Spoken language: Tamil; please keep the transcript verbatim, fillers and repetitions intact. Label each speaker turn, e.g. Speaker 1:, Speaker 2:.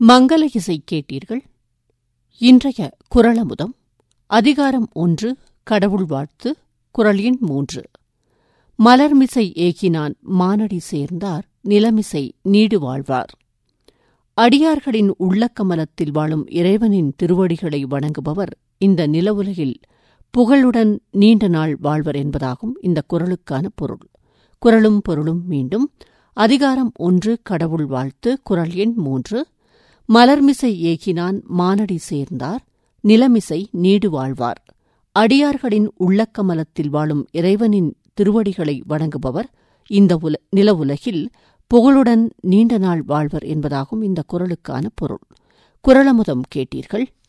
Speaker 1: மங்கள இசை கேட்டீர்கள். இன்றைய குறளமுதம் அதிகாரம் ஒன்று கடவுள் வாழ்த்து. குறள் எண் மூன்று. மலர்மிசை ஏகினான் மானடி சேர்ந்தார் நிலமிசை நீடு வாழ்வார். அடியார்களின் உள்ளக்கமலத்தில் வாழும் இறைவனின் திருவடிகளை வணங்குபவர் இந்த நிலவுலகில் புகழுடன் நீண்ட நாள் வாழ்வர் என்பதாகும் இந்த குறளுக்கான பொருள். குறளும் பொருளும் மீண்டும். அதிகாரம் ஒன்று கடவுள் வாழ்த்து. குறள் எண் மூன்று. மலர்மிசை ஏகினான் மானடி சேர்ந்தார் நிலமிசை நீடு வாழ்வார். அடியார்களின் உள்ளக்கமலத்தில் வாழும் இறைவனின் திருவடிகளை வணங்குபவர் இந்த உல நிலவுலகில் புகழுடன் நீண்ட நாள் வாழ்வர் என்பதாகும் இந்த குறளுக்கான பொருள். குறளமுதம் கேட்டீர்கள்.